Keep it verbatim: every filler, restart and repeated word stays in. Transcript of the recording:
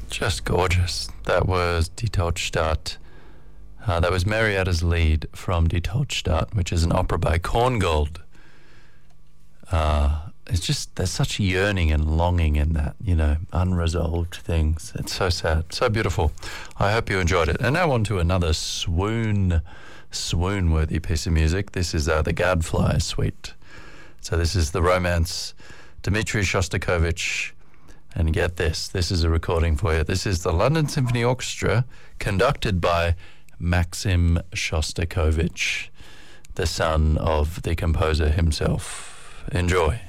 Just gorgeous. That was Die Todstadt. Uh, that was Marietta's Lied from Die Todstadt, which is an opera by Korngold. Uh, it's just, there's such yearning and longing in that, you know, unresolved things. It's so sad, so beautiful. I hope you enjoyed it. And now on to another swoon, swoon-worthy piece of music. This is uh, the Gadfly Suite. So this is the romance, Dmitri Shostakovich. And get this, this is a recording for you. This is the London Symphony Orchestra, conducted by Maxim Shostakovich, the son of the composer himself. Enjoy.